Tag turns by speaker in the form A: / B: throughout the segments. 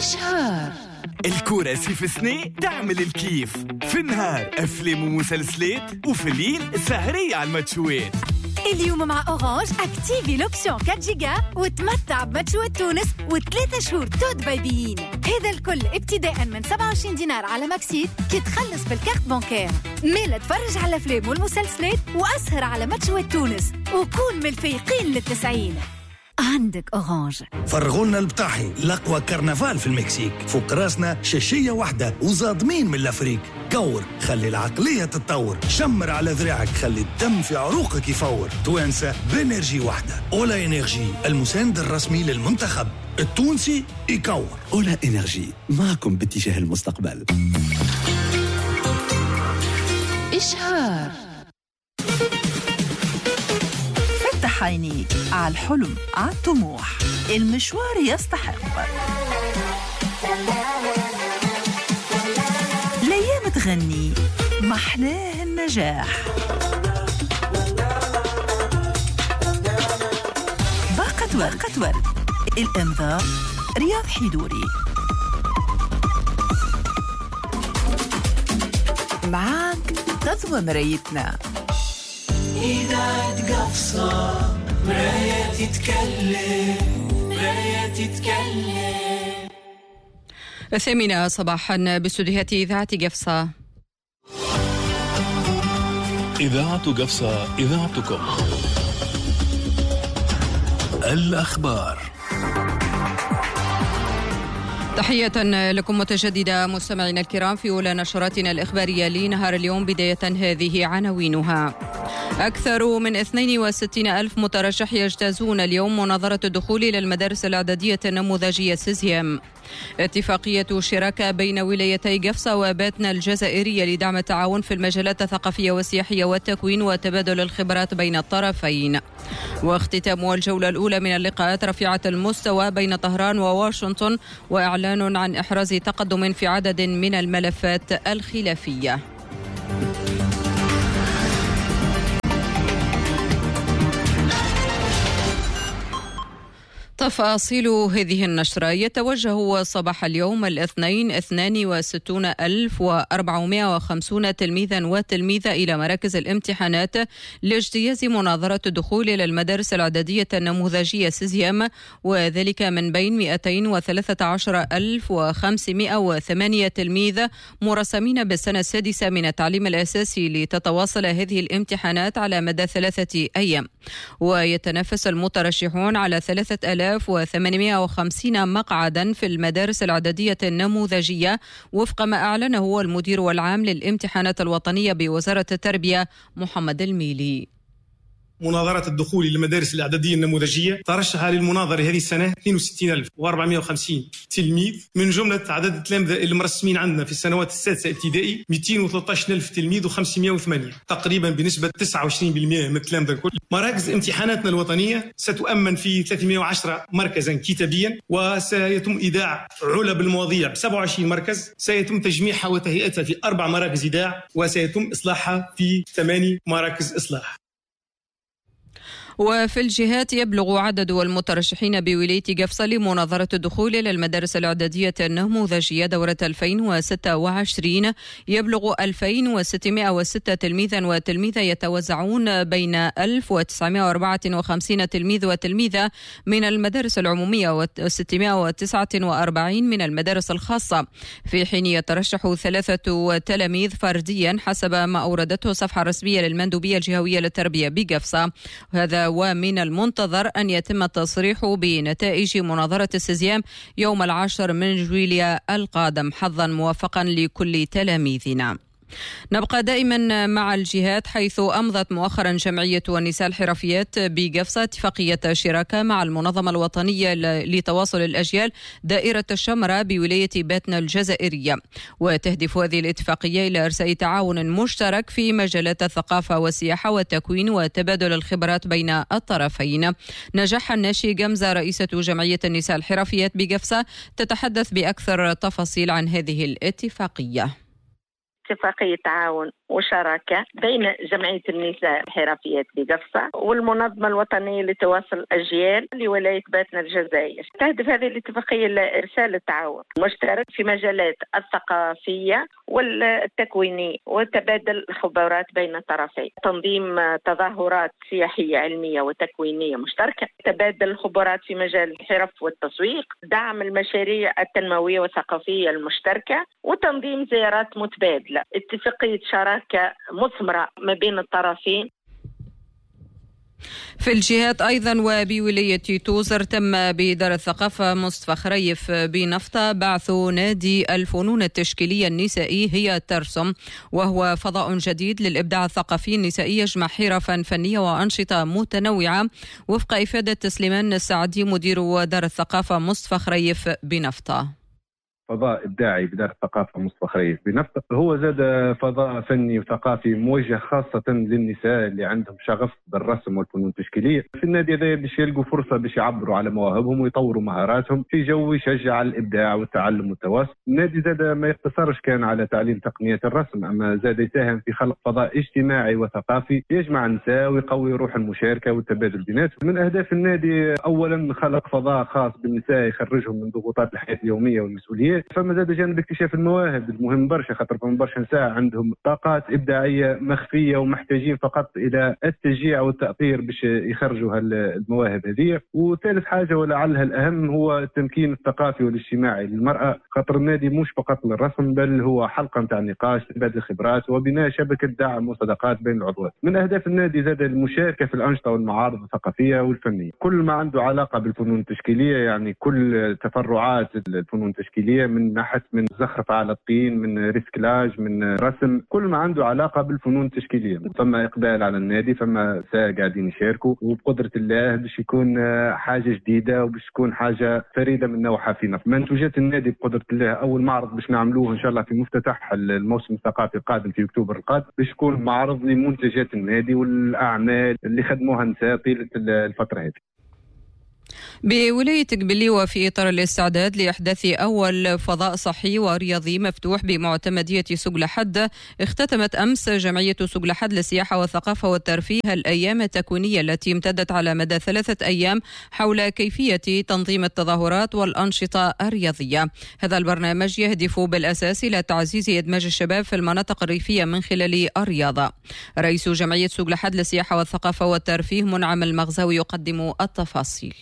A: إشهار.
B: الكراسي في سنة تعمل الكيف، في النهار أفلام ومسلسلات، وفي الليل سهرية على الماتشوات.
C: اليوم مع أورانج اكتيفي لوبسيون 4 جيجا وتمتع بماتشوات تونس و3 شهور تود بايبيين. هذا الكل ابتداء من 27 دينار على ماكسيت كي تخلص بالكارت بانكير. ميلا تفرج على الأفلام والمسلسلات وأسهر على ماتشوات تونس وكون من الفايقين لل90. عندك أورانج.
D: فرغونا البطاحي الأقوى كرنفال في المكسيك، فوق راسنا شاشية واحدة وزادمين من الأفريق. كور خلي العقلية تتطور، شمر على ذراعك خلي الدم في عروقك يفور. توانسة بانرجي واحدة. أولا إنرجي المساند الرسمي للمنتخب التونسي يكور.
E: أولا إنرجي معكم باتجاه المستقبل.
A: إشهار.
F: فتح عينيك على الحلم، على الطموح، المشوار يستحق. الأيام تغني محلاه النجاح. باقة ورد. الإنذار رياض حيدوري. معاك تضوى مرايتنا.
G: إذا تقفصة مرايا تتكلم.
H: 8 صباحا باستديوهات إذاعة قفصة.
I: إذاعة قفصة، إذاعتكم. الأخبار.
H: تحية لكم متجددة مستمعينا الكرام في أولى نشراتنا الإخبارية لنهار اليوم. بداية هذه عناوينها. أكثر من 62 ألف مترشح يجتازون اليوم مناظرة الدخول إلى المدارس الإعدادية النموذجية سيزيام. اتفاقية شراكة بين ولايتي قفصة وباتنا الجزائرية لدعم التعاون في المجالات الثقافية والسياحية والتكوين وتبادل الخبرات بين الطرفين. واختتام الجولة الأولى من اللقاءات رفيعة المستوى بين طهران وواشنطن، وإعلان عن إحراز تقدم في عدد من الملفات الخلافية. تفاصيل هذه النشرة. يتوجه صباح اليوم الاثنين 62,450 تلميذا وتلميذة إلى مراكز الامتحانات لاجتياز مناظرة الدخول إلى المدارس الإعدادية النموذجية سيزيام، وذلك من بين 213,508 تلميذ مرسمين بالسنة السادسة من التعليم الأساسي، لتتواصل هذه الامتحانات على مدى 3 أيام. ويتنافس المترشحون على 3,850 مقعدا في المدارس الإعدادية النموذجية، وفق ما أعلنه المدير العام للامتحانات الوطنية بوزارة التربية محمد الميلي.
J: مناظرة الدخول للمدارس الإعدادية النموذجية ترشح للمناظرة هذه السنة 62,450 تلميذ، من جملة عدد التلامذة اللي مرسمين عندنا في السنوات السادسة ابتدائي 213,000 تلميذ و508، تقريبا بنسبة 29% من التلامذة الكل. مراكز امتحاناتنا الوطنية ستؤمن في 310 مركزا كتابيا، وسيتم إيداع علب المواضيع ب27 مركز، سيتم تجميعها وتهيئتها في 4 مراكز إيداع، وسيتم إصلاحها في 8 مراكز إصلاح.
H: وفي الجهات يبلغ عدد المترشحين بولاية قفصة لمناظرة الدخول إلى المدارس الإعدادية النموذجية دورة 2026 يبلغ 2,606 تلميذا وتلميذة، يتوزعون بين 1,954 تلميذ وتلميذة من المدارس العمومية و649 من المدارس الخاصة، في حين يترشح 3 تلاميذ فرديا حسب ما أوردته الصفحة الرسمية للمندوبية الجهوية للتربية بقفصة. هذا ومن المنتظر أن يتم التصريح بنتائج مناظرة السيزيام يوم 10 من جويليا القادم. حظا موفقا لكل تلاميذنا. نبقى دائما مع الجهات، حيث أمضت مؤخرا جمعية النساء الحرفيات بقفصة اتفاقية شراكة مع المنظمة الوطنية لتواصل الأجيال دائرة الشمرة بولاية باتنا الجزائرية، وتهدف هذه الاتفاقية إلى إرساء تعاون مشترك في مجالات الثقافة والسياحة والتكوين وتبادل الخبرات بين الطرفين. نجاح الناشي جمزة رئيسة جمعية النساء الحرفيات بقفصة تتحدث بأكثر تفاصيل عن هذه الاتفاقية.
K: اتفاقية تعاون وشراكة بين جمعية النساء الحرفيات بقفصة والمنظمة الوطنية لتواصل الأجيال لولاية باتنا الجزائر. تهدف هذه الاتفاقية لإرسال التعاون مشترك في مجالات الثقافية والتكوينية وتبادل الخبرات بين الطرفين، تنظيم تظاهرات سياحية علمية وتكوينية مشتركة، تبادل الخبرات في مجال الحرف والتسويق، دعم المشاريع التنموية والثقافية المشتركة، وتنظيم زيارات متبادلة. اتفاقية شراكة مثمرة ما بين الطرفين.
H: في الجهات أيضا وبولاية توزر تم بدار الثقافة مصطفى خريف بنفطة بعث نادي الفنون التشكيلية النسائي هي ترسم، وهو فضاء جديد للإبداع الثقافي النسائي يجمع حرفا فنية وأنشطة متنوعة، وفق إفادة سليمان السعدي مدير دار الثقافة مصطفى خريف بنفطة.
L: فضاء إبداعي بدار الثقافة مصطفى خريف بنفطة هو زاد فضاء فني وثقافي موجه خاصة للنساء اللي عندهم شغف بالرسم والفنون التشكيلية. في النادي هذا باش يلقوا فرصة باش يعبروا على مواهبهم ويطوروا مهاراتهم في جو يشجع على الإبداع والتعلم والتواصل. النادي زاد ما يقتصرش كان على تعليم تقنيات الرسم، أما زاد يساهم في خلق فضاء اجتماعي وثقافي يجمع النساء ويقوي روح المشاركة والتبادل بيناتهم. من أهداف النادي أولا خلق فضاء خاص بالنساء يخرجهم من ضغوطات الحياة اليومية والمسؤوليات. فما زاد جانب اكتشاف المواهب المهم برشا، خاطر فما برشا نساء عندهم طاقات إبداعية مخفية ومحتاجين فقط إلى التشجيع والتأطير باش يخرجوا المواهب هذه. وثالث حاجة ولعلها الأهم هو التمكين الثقافي والاجتماعي للمرأة، خاطر النادي مش فقط للرسم بل هو حلقة نتاع نقاش تبادل الخبرات وبناء شبكة دعم وصداقات بين العضوات. من أهداف النادي زاد المشاركة في الأنشطة والمعارض الثقافية والفنية، كل ما عنده علاقة بالفنون التشكيلية، يعني كل تفرعات الفنون التشكيلية من نحت من زخرف على الطين من ريسكلاج من رسم، كل ما عنده علاقة بالفنون التشكيلية. فما إقبال على النادي، فما نساء قاعدين يشاركوا، وبقدرة الله باش يكون حاجة جديدة وباش تكون حاجة فريدة من نوعها في نفس منتوجات النادي. بقدرة الله أول معرض باش نعملوه إن شاء الله في مفتتح الموسم الثقافي القادم في أكتوبر القادم، باش يكون معرض لمنتجات النادي والأعمال اللي خدموها نساء طيلة الفترة هذه.
H: بولاية قبلي وفي إطار الاستعداد لإحداث أول فضاء صحي ورياضي مفتوح بمعتمدية سوق لحد، اختتمت أمس جمعية سوق لحد للسياحة والثقافة والترفيه الأيام التكوينية التي امتدت على مدى 3 أيام حول كيفية تنظيم التظاهرات والأنشطة الرياضية. هذا البرنامج يهدف بالأساس إلى تعزيز إدماج الشباب في المناطق الريفية من خلال الرياضة. رئيس جمعية سوق لحد للسياحة والثقافة والترفيه منعم المغزاوي يقدم التفاصيل.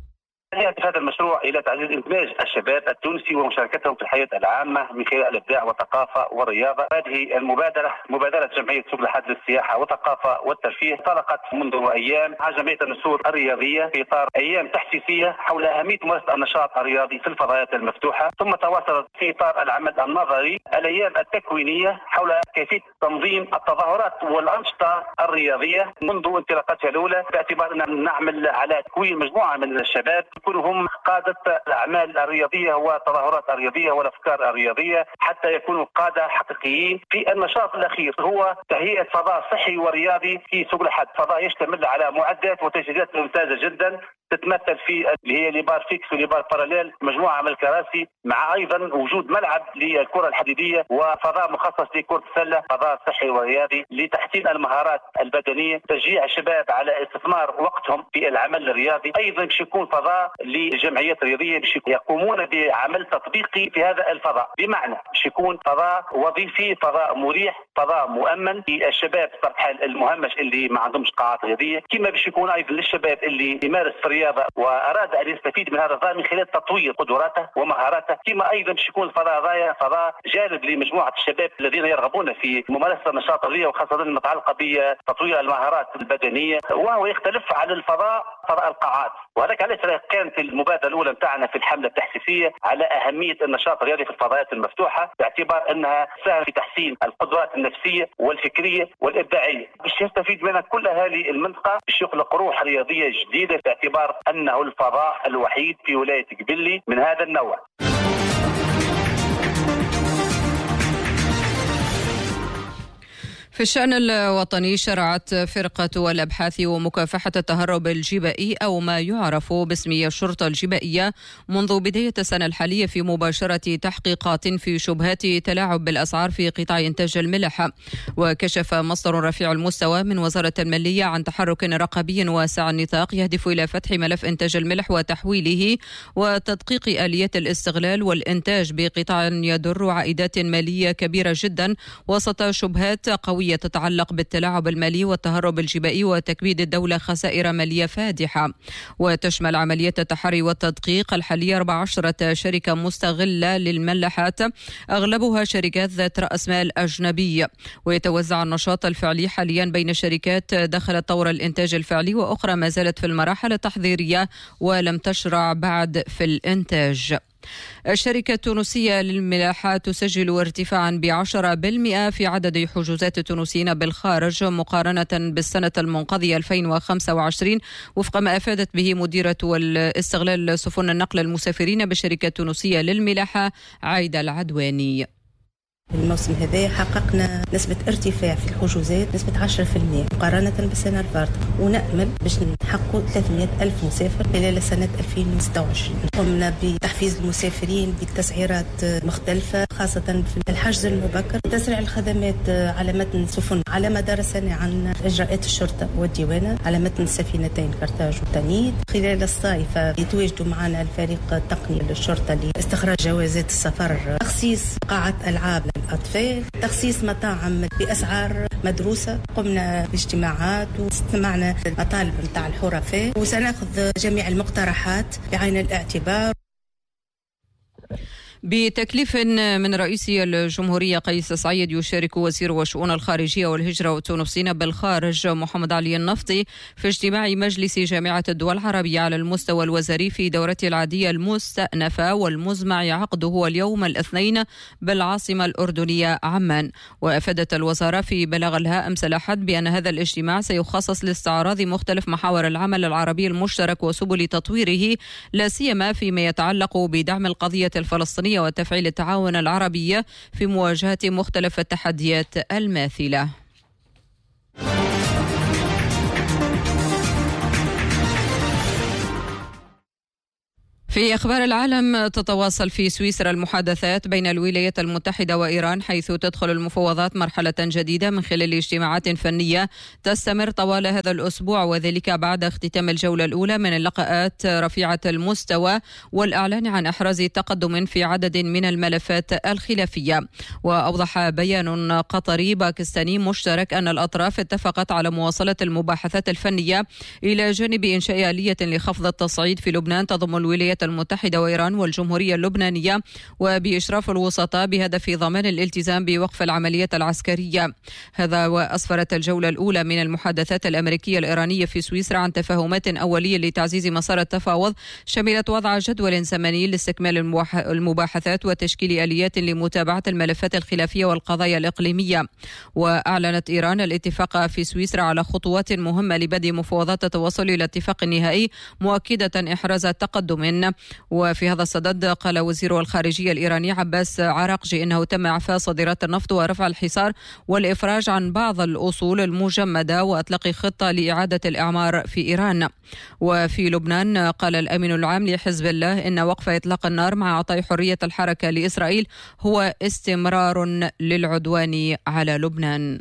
M: يهدف هذا المشروع إلى تعزيز إنتاج الشباب التونسي ومشاركتهم في الحياة العامة من خلال الإبداع والثقافة والرياضة. هذه مبادرة جمعية سوق لحد للسياحة والثقافة والترفيه انطلقت منذ أيام مع جمعية النسور الرياضية في إطار أيام تحسيسية حول أهمية ممارسة النشاط الرياضي في الفضاءات المفتوحة، ثم تواصلت في إطار العمل النظري الأيام التكوينيه حول كيفية تنظيم التظاهرات والأنشطة الرياضية منذ انطلاقتها الأولى، باعتبار أن نعمل على تكوين مجموعة من الشباب يكونوا هم قادة الأعمال الرياضية والتظاهرات الرياضية والأفكار الرياضية، حتى يكونوا قادة حقيقيين في النشاط الأخير هو تهيئة فضاء صحي ورياضي في سوق لحد. فضاء يشتمل على معدات وتجهيزات ممتازة جدا تتمثل في اللي هي ليبار فيكس وليبار باراليل، مجموعة من الكراسي، مع أيضا وجود ملعب للكرة الحديدية وفضاء مخصص لكرة السلة. فضاء صحي ورياضي لتحسين المهارات البدنية، تشجيع الشباب على استثمار وقتهم في العمل الرياضي. أيضا باش يكون فضاء لجمعيات رياضية باش يقومون بعمل تطبيقي في هذا الفضاء، بمعنى باش يكون فضاء وظيفي، فضاء مريح، فضاء مؤمن للشباب بطبيعة المهمش اللي ما عندهمش قاعات رياضية، كما باش يكون أيضا للشباب اللي يمارس الرياضة وأراد أن يستفيد من هذا الفضاء من خلال تطوير قدراته ومهاراته، كما أيضا باش يكون الفضاء هذا فضاء جالب لمجموعة الشباب الذين يرغبون في ممارسة النشاط الرياضي وخاصة المتعلقة بتطوير المهارات البدنية، وهو يختلف عن فضاء القاعات. وهذاك علاش كانت المبادرة الأولى نتاعنا في الحملة التحسيسية على أهمية النشاط الرياضي في الفضاءات المفتوحة، باعتبار أنها تساهم في تحسين القدرات النفسية والفكرية والإبداعية، باش يستفيد منها كل أهالي المنطقة، باش يخلق روح رياضية جديدة، باعتبار أنه الفضاء الوحيد في ولاية قبلي من هذا النوع.
H: في الشأن الوطني شرعت فرقة الأبحاث ومكافحة التهرب الجبائي أو ما يعرف باسم الشرطة الجبائية منذ بداية السنة الحالية في مباشرة تحقيقات في شبهات تلاعب بالأسعار في قطاع إنتاج الملح. وكشف مصدر رفيع المستوى من وزارة المالية عن تحرك رقابي واسع النطاق يهدف إلى فتح ملف إنتاج الملح وتحويله وتدقيق آليات الاستغلال والإنتاج بقطاع يدر عائدات مالية كبيرة جدا وسط شبهات قوية تتعلق بالتلاعب المالي والتهرب الجبائي وتكبيد الدولة خسائر مالية فادحة. وتشمل عملية التحري والتدقيق الحالية 14 شركة مستغلة للملاحات أغلبها شركات ذات رأس مال أجنبي. ويتوزع النشاط الفعلي حاليا بين شركات دخلت طور الإنتاج الفعلي وأخرى ما زالت في المراحل التحضيرية ولم تشرع بعد في الإنتاج. الشركة التونسية للملاحة تسجل ارتفاعا ب10% في عدد حجوزات التونسيين بالخارج مقارنة بالسنة المنقضية 2025 وفق ما أفادت به مديرة والاستغلال سفن النقل المسافرين بالشركة التونسية للملاحة عايدة العدواني.
N: الموسم هذا حققنا نسبة ارتفاع في الحجوزات نسبة 10% مقارنة بالسنة الفارطة، ونأمل باش نحققوا 300,000 مسافر خلال سنة 2026. قمنا بتحفيز المسافرين بتسعيرات مختلفة خاصة في الحجز المبكر، تسريع الخدمات على متن السفن على مدار السنة عن إجراءات الشرطة والديوانة على متن السفينتين كرتاج وتانيد. خلال الصيف يتواجدوا معنا الفريق التقني للشرطة لاستخراج جوازات السفر، تخصيص قاعة ألعاب الأطفال، تخصيص مطاعم بأسعار مدروسة. قمنا باجتماعات واستمعنا المطالب متاع الحرفاء وسنأخذ جميع المقترحات بعين الاعتبار.
H: بتكليف من رئيس الجمهورية قيس سعيد يشارك وزير وشؤون الخارجية والهجرة والتونسيين بالخارج محمد علي النفطي في اجتماع مجلس جامعة الدول العربية على المستوى الوزاري في دورته العادية المستأنفة والمزمع عقده اليوم الاثنين بالعاصمة الأردنية عمان. وأفادت الوزارة في بلاغ لها أمس الأحد بأن هذا الاجتماع سيخصص لاستعراض مختلف محاور العمل العربي المشترك وسبل تطويره، لا سيما فيما يتعلق بدعم القضية الفلسطينية وتفعيل التعاون العربي في مواجهة مختلف التحديات الماثلة. في أخبار العالم، تتواصل في سويسرا المحادثات بين الولايات المتحدة وإيران، حيث تدخل المفاوضات مرحلة جديدة من خلال اجتماعات فنية تستمر طوال هذا الأسبوع، وذلك بعد اختتام الجولة الأولى من اللقاءات رفيعة المستوى والإعلان عن إحراز تقدم في عدد من الملفات الخلافية. وأوضح بيان قطري باكستاني مشترك أن الأطراف اتفقت على مواصلة المباحثات الفنية إلى جانب إنشاء آلية لخفض التصعيد في لبنان تضم الولايات المتحدة وإيران والجمهورية اللبنانية وبإشراف الوسطاء بهدف ضمان الالتزام بوقف العمليات العسكرية. هذا وأسفرت الجولة الأولى من المحادثات الأمريكية الإيرانية في سويسرا عن تفاهمات أولية لتعزيز مسار التفاوض، شملت وضع جدول زمني لاستكمال المباحثات وتشكيل آليات لمتابعة الملفات الخلافية والقضايا الإقليمية. وأعلنت إيران الاتفاق في سويسرا على خطوات مهمة لبدء مفاوضات التوصل إلى الاتفاق النهائي، مؤكدة إحراز تقدم. وفي هذا الصدد قال وزير الخارجية الإيراني عباس عراقجي إنه تم إعفاء صادرات النفط ورفع الحصار والإفراج عن بعض الأصول المجمدة وإطلاق خطة لإعادة الإعمار في إيران. وفي لبنان قال الأمين العام لحزب الله إن وقف إطلاق النار مع إعطاء حرية الحركة لإسرائيل هو استمرار للعدوان على لبنان.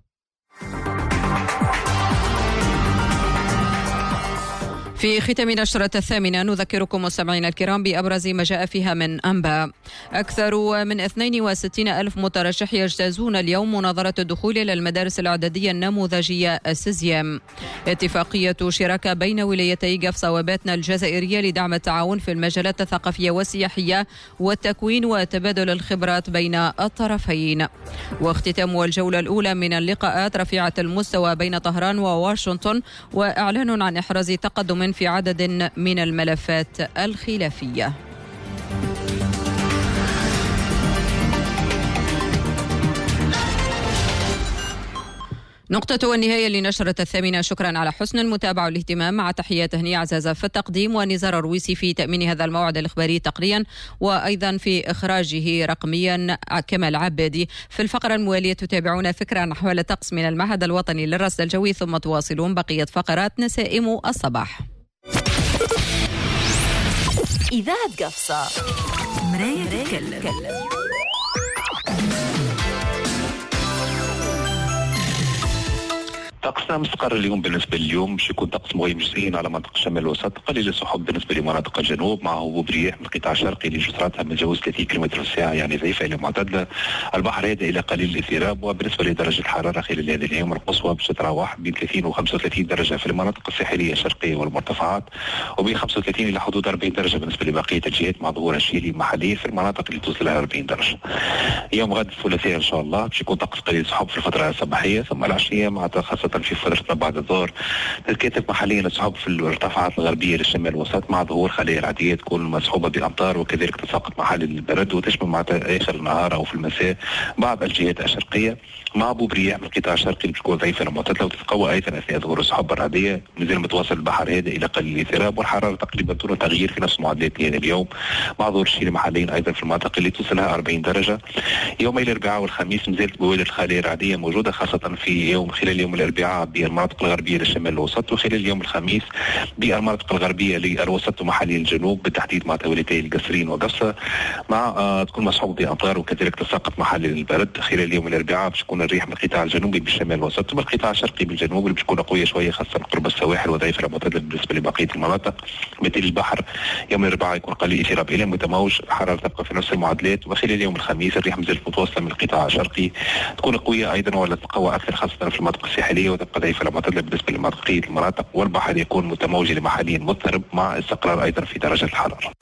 H: في ختام نشرة 8 نذكركم مستمعينا الكرام بأبرز ما جاء فيها من أنباء. أكثر من 62,000 مترشح يجتازون اليوم مناظرة الدخول إلى المدارس الإعدادية النموذجية السيزيام. اتفاقية شراكة بين ولايتي قفصة وباتنا الجزائرية لدعم التعاون في المجالات الثقافية والسياحية والتكوين وتبادل الخبرات بين الطرفين. واختتام الجولة الأولى من اللقاءات رفيعة المستوى بين طهران وواشنطن، وإعلان عن إحراز تقدم في عدد من الملفات الخلافية. نقطة والنهاية لنشرة 8. شكرا على حسن المتابعة والاهتمام. مع تحيات هنية عزازة في التقديم ونزار الرويسي في تأمين هذا الموعد الإخباري تقنيا، وأيضا في إخراجه رقميا كمال عبادي. في الفقرة الموالية تتابعون فكرة حول الطقس من المعهد الوطني للرصد الجوي، ثم تواصلون بقية فقرات نسائم الصباح.
F: إذاعة قفصة، مراية تتكلم.
O: طقسنا مستقر اليوم. بالنسبة لليوم باش يكون طقس مغيم جزئيا على منطقة الشمال الوسط، قليل السحب بالنسبة لمناطق الجنوب، مع هبوب رياح من القطاع الشرقي اللي جسراتها من تجاوز 30 كم في الساعة، يعني ضعيفة إلى معتدلة. البحر هادئ إلى قليل الاضطراب. وبالنسبة لدرجة الحرارة خلال هذا اليوم القصوى باش تتراوح بين 30 و 35 درجة في المناطق الساحلية الشرقية والمرتفعات، وبين 35 إلى حدود 40 درجة بالنسبة لبقية الجهات، مع ظهور الشيلي محليا في المناطق اللي توصل إلى 40 درجة. يوم غد الثلاثاء إن شاء الله باش يكون طقس قليل السحب في الفترة الصباحية، ثم العشية مع خاصة في فترة بعد الظهر تتكاتف محليا السحب في الارتفاعات الغربية للشمال الوسط، مع ظهور خلايا رعدية تكون مسحوبة بأمطار، وكذلك تساقط محلي البرد، وتشمل مع آخر النهار أو في المساء بعض الجهات الشرقية، مع هبوب رياح من القطاع الشرقي اللي بتكون ضعيفة معتدلة، وتتقوى أيضا أثناء ظهور السحب الرعدية. مازال متواصل البحر هادئ إلى قليل الاضطراب، والحرارة تقريبا دون تغيير في نفس معدلات هذا اليوم، مع ظهور الشيء محليا أيضا في المناطق اللي توصلها 40 درجة. يومي الأربعاء والخميس مازالت بوادر الخلايا الرعدية موجودة، خاصة في خلال يوم الأربعاء بالمناطق الغربية للشمال الوسط، وخلال اليوم الخميس بالمناطق الغربية للوسط ومحلي الجنوب، بالتحديد مع توليتي القصرين وقفصة، مع تكون مصحوبة بأمطار، وكذلك تساقط محلي البرد. خلال اليوم الأربعاء باش تكون الريح من القطاع الجنوبي بالشمال الوسط، ثم القطاع الشرقي بالجنوب اللي بتكون قوية شوية، خاصة قرب السواحل وضعيفة المعتدلة بالنسبة لبقية المناطق. بالتالي البحر يوم الأربعاء يكون قليل اضطراب إلى متموج، الحرارة تبقى في نفس المعدلات. وخلال اليوم الخميس الريح مازالت متواصلة من القطاع الشرقي، تكون قوية أيضا ولا تتقوى أكثر، خاصة في المناطق الساحلية، وتبقى ضعيفة المعتدلة بالنسبة لبقية المناطق، والبحر يكون متموج محليا مضطرب، مع استقرار أيضا في درجة الحرارة.